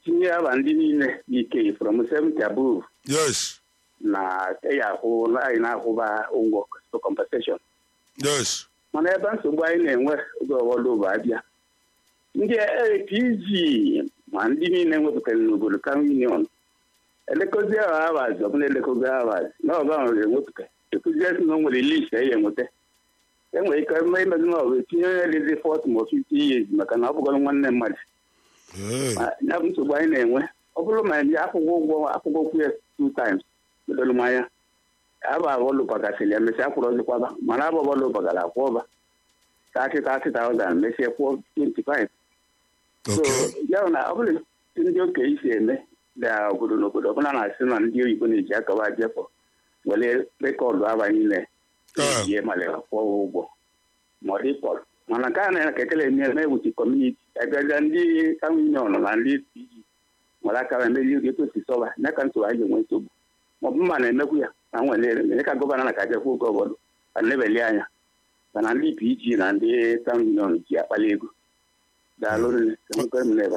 tinye aba ndị niile ike from 70 above. Yes. Na ya akwụ anyị na-akwụba ụgwọ compensation. Yes. Mana ebe nsogbu anyị na-enwe oge ọbụla bụ abịa. Ndị APG ma ndị niile nwepụtara n'obodo ka union elekozi hours ọbụla elekozi hours na ọba nwere enwepụta ekuzi esi na o nwere list ya enweta enwere ike imezi na ọbụ etinye onye lezi 40 ma 50 years maka na ọ bụgoro nwanne mmadụ ya bụ nsogbu anyị na-enwe ọ bụrụ ma ndị akwụkwọ okwu ya 2 times bedolu manya aba abọlụpagasịrị ya mesịa kwụrụ ọzọkwaba mana aba ọbọlụpagara akwụọba 30,000 mesịa kwụọ 25. So ya na ọ bụrụ ndị okenye si eme da obodo n'obodo ọbụla na-asị na ndị oyibo na-eji akawa jefọ were rekọdụ aba niile ihe malịra kwụọ ụgwọ ma ọ dị pọrọ mana nke a na ekekele na-ewuchi kọmuniti agaga ndị union na ndị PG nwere akara emezi etosi sọba ya ka ntụrụ anyị ga-enwe nsogbu maọbụ mma na-emekwu ya na nwere ka gọvanọ na-akajekwa oge obodo ka na-ebeli anya mana ndị PG na ndị union ji akpali ego daalụ n'ebe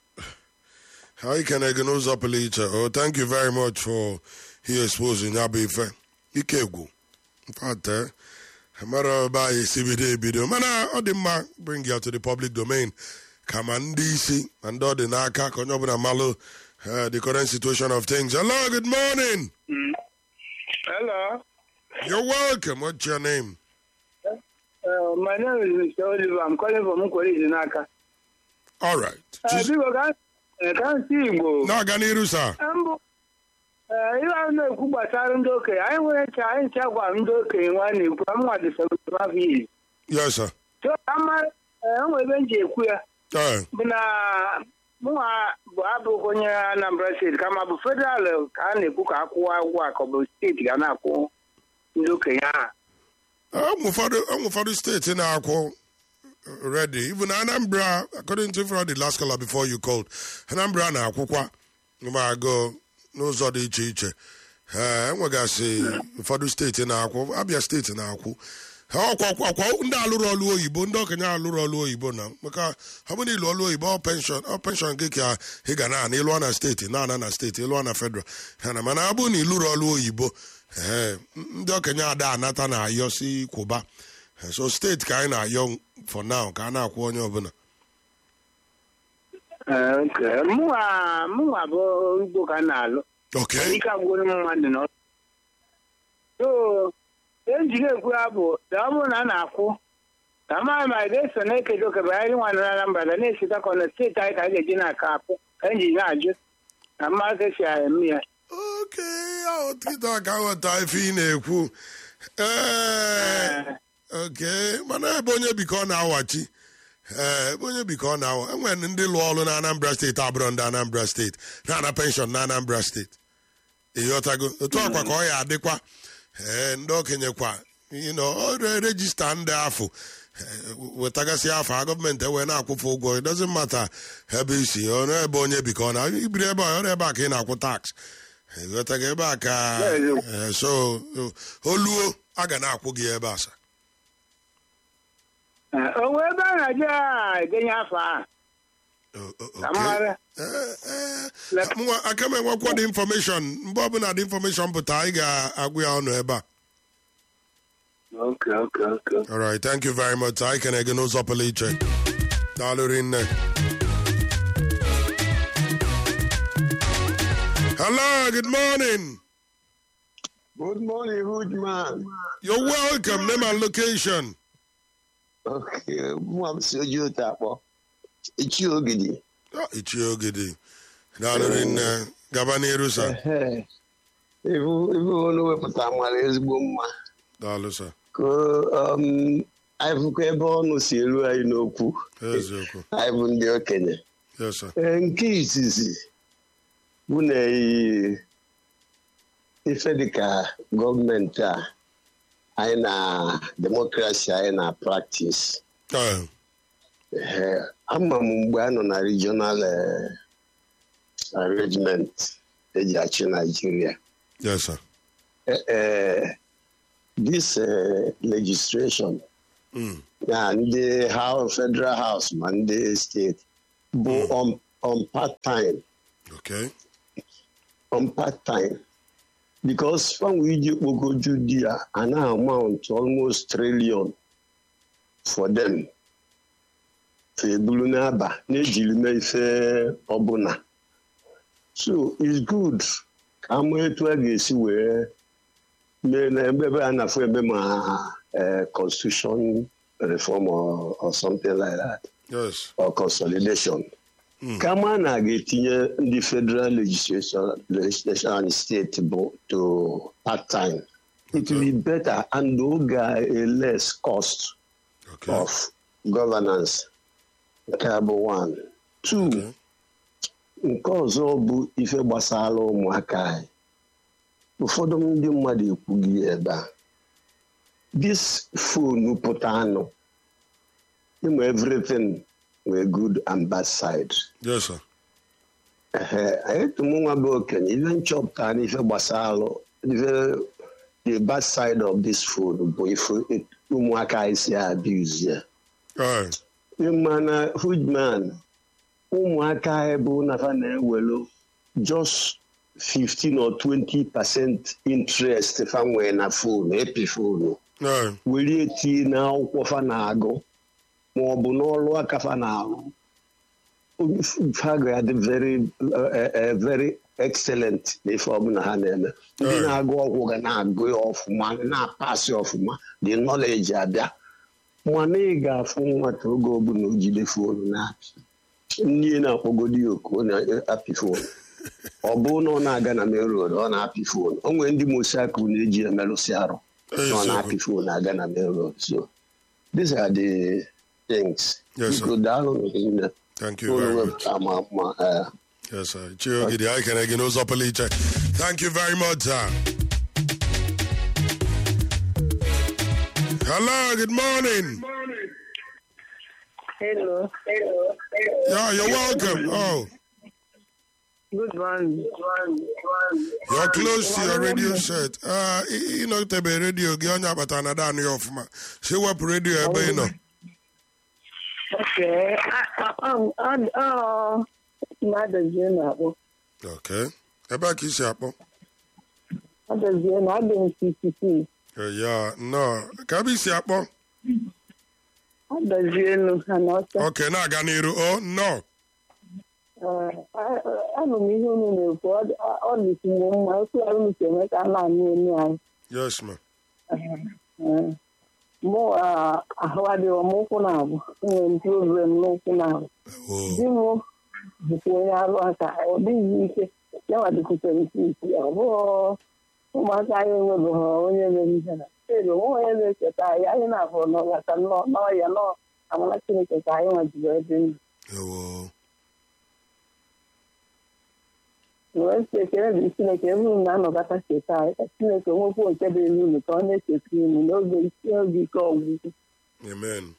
How can I get those up later? Oh, thank you very much for here exposing Abife. Ikegu. In fact, matter by CBD video. Mana Odima bring you to the public domain. Kamandisi and Odinaka, Konyobuna Malo, the current situation of things. Hello, good morning. Hello. You're welcome. What's your name? My name is Mr. Oliver. I'm calling from Naka. All right. Can't see Igbo. No, Ganiru, sir. Ihe na-ekwu gbasara ndị okenye anyị nwere anyị nchagwa ndị okenye nwanne ikwu mwa dị 75 years. Yes, sir. So enwe ebe nji ekwu ya bụ na mụnwa bụ abụ onye Anambra steeti kama bụ federal ka a na-ekwu ka akwụwa ụgwọ a ka ọ bụ steeti ga na-akwụ ndị okenye ahụ. Ụfọdụ steeti na-akwụ ready. Even Anambra, according to the last caller before you called, Anambra na akwụkwa ma go n'ụzọ dị iche iche. Enwegasị ụfọdụ steeti na-akwụ, Abia steeti na-akwụ. Ọkwa ndị alụrụ ọlụ oyibo, ndị okenye alụrụ ọlụ oyibo na maka ha bụ n'ilu ọlụ oyibo ọ penshọn gị ka ị ga na ịlụọ na steeti na steeti ịlụọ na federal na mana abụ na ịlụrụ ọlụ oyibo ndị okenye ada anata na ayọ si kwụba. So state ka anyị na-ayọ for now ka a na-akwụ onye ọbụla. Mụnwa bụ Igbo ka na-alụ. Okay. Ike agwụrụ mmadụ nọ. So eji ekwu ya bụ na ọ bụrụ na a na-akwụ na ma ga-eso na-ekedo okebe anyị nwa na Anambra na-esita ka na steeti anyị ka a ga-eji na-aka akwụ ka eji na-ajụ na mmadụ esi eme ya. Okay, ọtịta ka nghọta ife ị na-ekwu. Okay, mana ebe onye biko na-awachi ebe onye biko na-awa enwere ndị lụọ ọrụ na Anambra steeti abụrụ ndị Anambra steeti na penshọn na Anambra steeti ịghọtago otu ọkwa ka ọ ya adịkwa ndị okenye kwa rejista ndị afọ wetagasị afọ gọọmenti ewee na-akwụfe ụgwọ it doesn't matter ebe isi ọrụ ebe onye biko na ibiri ebe ọrụ ebe a ka ị na-akwụ tax ịghọtago ebe a ka so oluo a ga na-akwụ gị ebe asa onwe ebe a na-eje edenye afọ a aka m enwekwa dị infọmeshọn mgbe ọbụla dị infọmeshọn pụta anyị ga-agwụ ya ọnụ ebe a. Okay. All right, thank you very much. I can again n'ụzọ pụrụ iche. Daalụ rinne. Hello, good morning. Good morning, good man. You're welcome. Name and location. Okay, I'm Sojo Tapo. Ichi Ogidi. Ichi Ogidi. Daalụ rinne. Gaba n'iru sa. Ibu onu wepụta nwere ezigbo mma. Daalụ sa. Anyị bụkwa ebe ọnụ si elu anyị n'okwu. Eziokwu. Anyị bụ ndị okenye. Yes, sir. Nke izizi bụ na ife dịka gọọmenti a anyị na demokrasi anyị na practice. Ama m mgbe a nọ na regional arrangement eji achị Nigeria. Yes, sir. This legislation na ndị Federal House ma ndị steeti bụ on part time Okay. On part-time. Because when we do Judea, an amount almost trillion for them. Bulunaba, Nejilme Obuna. So it's good. I'm going to guess where constitution reform or something like that. Yes. Or consolidation. Come on, I get the federal legislation and state to part-time. It will be better and a less cost of governance. Cabo 1. 2. Because of if a basalo muakai. Before the madi pugieba. This phone putano. Everything were good and bad side. Yes, sir. I had to move about even chop time if a basalo. The bad side of this food, if it umuaka is abuse. Right. Man, good man. Umuaka ebo nafane welo just 15 or 20% interest if I'm wearing a phone, happy phone. Right. Will you see now Kofanago? More bonolo Kafanao. Faga very excellent before Munahan. Then I go off man, not pass off the knowledge are there. Mwanega from what to go bunuji the phone na Nina Pogodio happy phone. Or bono na gana road on happy phone. Only the Musaku Niji and Melosiaro on happy phone na gana road. So these are the things. Yes, sir. Thank you very much. Yes, sir. Thank you very much, sir. Hello, good morning. Hello. Yeah, you're welcome. Oh. Good morning. You're close to your radio set. You know, the radio, Gionia Batanada, and your former. See what radio, you know. Okay. Okay. About kiss apple. I've been CCP. Yeah, no. Kabi si apple. Okay, now Ganiru. Oh, no. Yes, ma'am. More ahwadi wa moko nabo problem no kunabo dimo bukenya alwaka obizike yawa dikusensi abo uma tayo ngo onye bezana pero onye bezata ya ina for no la no ya no amala kini ke tayo ma jibe yo Wese kere bisine ke mu na no bata seta sine ke mo ko ke be lu ko ne ke ki mu no be bi ko wu. Amen.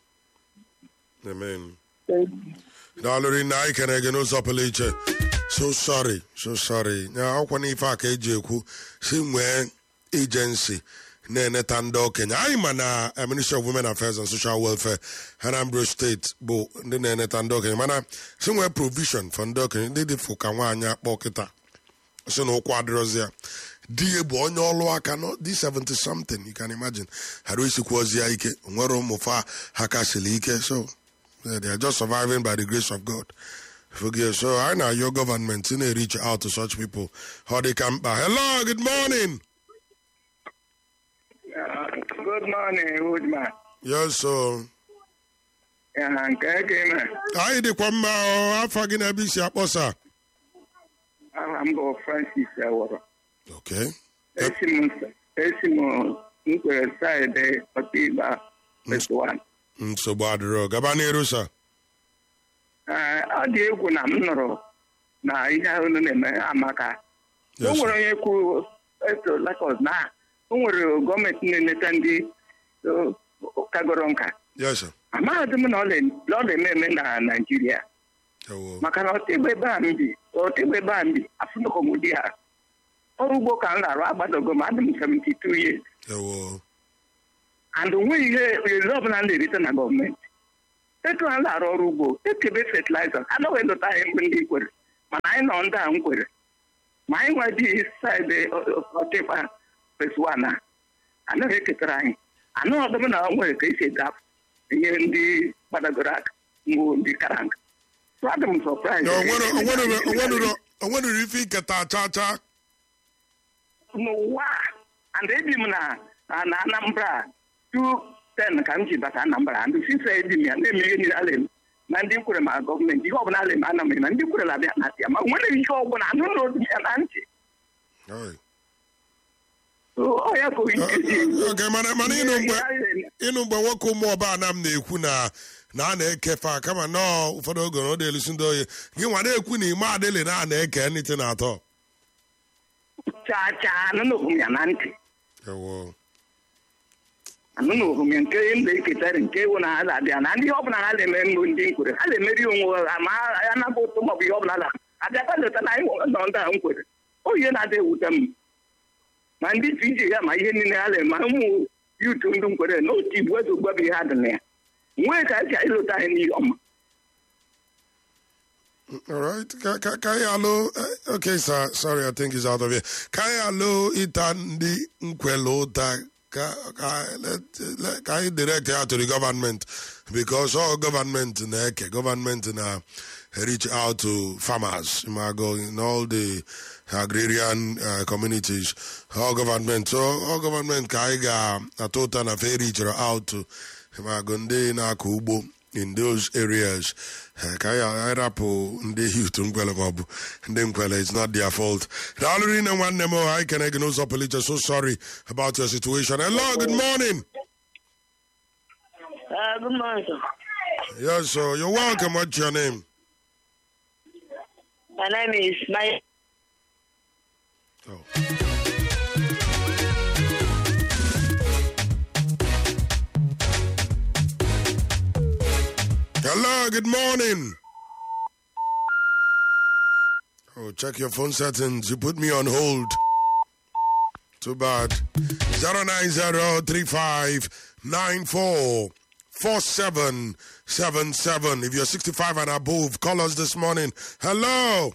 Dalori na I can again usapeliche. So sorry. Now when if I can jeku sinwe agency ne tando Kenya. I'm a Minister of Women Affairs and Social Welfare, Anambra State, bo ne tando Kenya. Mana sinwe provision for ndo Kenya. They did for Kawanya poketa. So no quadrozia. Dear boy, no loaka no this 70 something. You can imagine. Haruisi kwazia ike, nwero mofa hakasili ike. So they are just surviving by the grace of God. Forgive. So I know your government in reach out to such people. How they come back. Hello, good morning. Good morning, Woodman. Yes, sir. I the Kwamba Afagin Abisi Aposa. I'm going Francis. Okay. Esimo, Side, Patiba, one. So bad rogue. Gabani Rusa. I did when I'm not. Now I have Amaka. Don't worry, you could like us now. Don't worry, government in the Tandi Kagoronka. Yes, sir. I'm not the Lord in Nigeria. Makanoti Bambi, or Tibe Bambi, Afunokomudia. Orugo can Rabado Madam 72 years. And we love and return a government. That one are Orugo, take a fertilizer. I know when the time when equal. mana anyị nọ ndị a nkwere ma anyị nwe dị saịdị ọtịkpa feswa na anaghị eketara anyị anụ ọdụm na nwere ka esi edapụ ihe ndị gbadagoro aka mbụ ndị kara nka so adị m sọpraịz onwenuru ife iketa chacha n'ụwa and ebi m na Anambra 2010 ka m ji bata Anambra ndị sisa ebi m ya na-eme ihe niile ala eme na ndị kwere ma gọọmenti ihe ọbụla ala eme ana m na ndị kwere labịa na atịa ma nwere ihe ọbụla anụ na ozi ya na ntị ya ka mana ịnụ mgbe nwoke ụmụ ọba ana m na-ekwu na a na-ekefa kama nọọ ụfọdụ oge na ọ na-elusi ndị oyi gị nwa na-ekwu na ime adịlị na a na-eke nịtị na atọ chacha anụnụhụ ya na ntị anụnụhụ ya nke mba eketara nke ewu na ha na-abịa na ndị ọbụla ha na-eme mbụ ndị nkwere ha na-emeri onwe ha ma ya nabụ ụtụ maọbụ ihe ọbụla abịakwa leta na anyị nọ ndị a nkwere oyihe na-adị ewute m ma ndị iji ya ma ihe niile ha na-eme ụmụ yutu ndị nkwere na otu igbu eze ugbabi ihe adị na ya nwee ka esi ịlụta anyị n'ihe ọma. All right. Kayalo, okay, sir. Sorry, I think he's out of here. Kayalo itandi nkwelota. Can direct her to the government because all government reach out to farmers in all the agrarian communities. All government kaiga atota na reach out to Magonde na Kubo in those areas. Kaya rapo ndị youth nkwele mabu ndị nkwele, it's not their fault. Dalurina one nemo I can ignore Zopolita. So sorry about your situation. Hello, good morning. Good morning, sir. Yes, sir. You're welcome. What's your name? My name is Maya. Oh. Hello, good morning. Oh, check your phone settings. You put me on hold. Too bad. 09035944777. If you're 65 and above, call us this morning. Hello.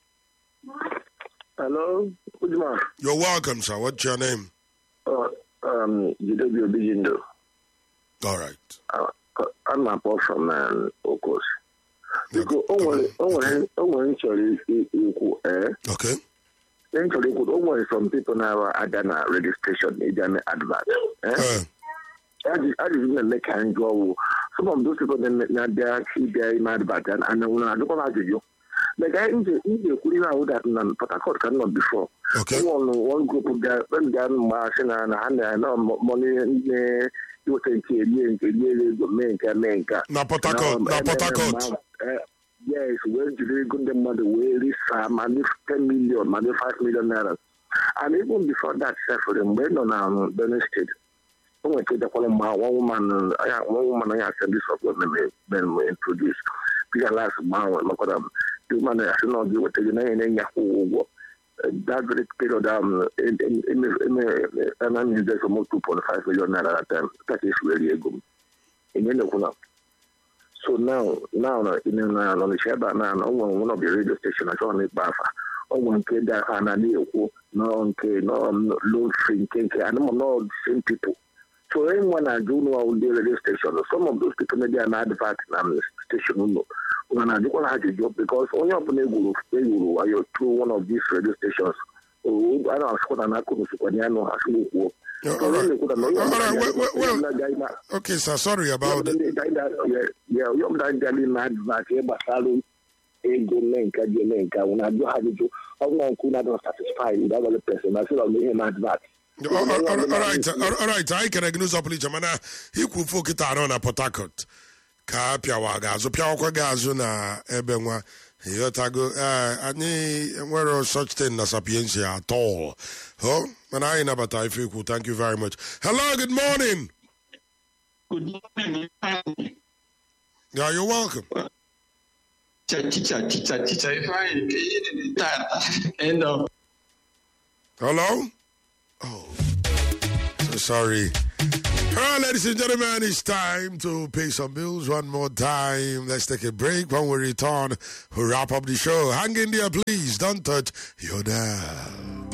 Hello. Good morning. You're welcome, sir. What's your name? Jidebi Obijindo. All right. I'm a boss from Okos. Because only chori equal okay. Then chori equal only some people now Adana registration Adana advert. I didn't make an go. Some of those people then their advert and I don't know you. Like I in the Kulina would have done Patakot cannot before. Okay. One group of them when they are marching and I know money you think Menka. Na Patakot. Yes, when you go the money way money 10 million, money 5 million naira. And even before that suffering, when on Benin State, one woman I said this of when we introduced. Peter last man, the man I should not be what you know that very period and I'm using almost 2.5 million naira at time. That is really a good. So now in on the Sheba now one of the radio station I saw on it Bafa. Oh one kid that and I knew no low free and I'm not same people. So anyone I do know on the radio station, some of those people maybe are not advert station when I do want to have a job because only up in are you through one of these radio stations. Oh, I don't know what I couldn't see. Okay, sir. Sorry about it. Yeah, you're not getting mad, but Salon ain't good link. I when I do have you, I'm not satisfied with other person. I feel I'm being mad, but. All right. I can ignore Zopolita. Mana, he could focus on a Potakot. Ka piawa gazo piawa gazo na ebenwa yotago ani where such thing as sapientia at all. Oh, and I never cool. Thank you very much. Hello, good morning. Good morning. Yeah, you're welcome. Teacher, if I end up. Hello? Oh, so sorry. All right, ladies and gentlemen, it's time to pay some bills one more time. Let's take a break. When we return, we'll wrap up the show. Hang in there, please. Don't touch your dial.